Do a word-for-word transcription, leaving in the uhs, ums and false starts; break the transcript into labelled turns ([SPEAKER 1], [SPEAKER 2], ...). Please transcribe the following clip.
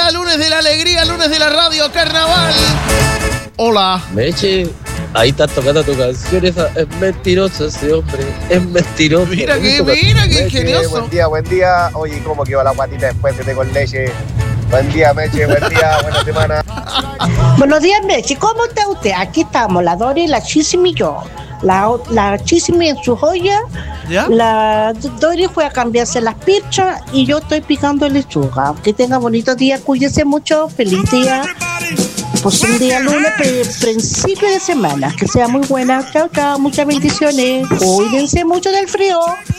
[SPEAKER 1] día, lunes de la alegría, lunes de la radio, carnaval. Hola.
[SPEAKER 2] Meche, ahí estás tocando tu canción, esa es mentiroso ese hombre, es mentiroso.
[SPEAKER 1] Mira que, mira que ingenioso.
[SPEAKER 3] Buen día, buen día. Oye, ¿cómo quedó la guatita después de té con leche? Buen día, Meche, buen día, buena semana.
[SPEAKER 4] Buenos días, Meche, ¿cómo está usted? Aquí estamos, la Dori, la Chisimi y yo. La, la Chisimi en su joya,
[SPEAKER 1] ¿ya?
[SPEAKER 4] La Dori fue a cambiarse las pizzas y yo estoy picando lechuga. Que tenga bonito día, cuídese mucho, feliz día. Pues un día lunes, pre- principio de semana, que sea muy buena. Chao, chao, muchas bendiciones. Cuídense mucho del frío.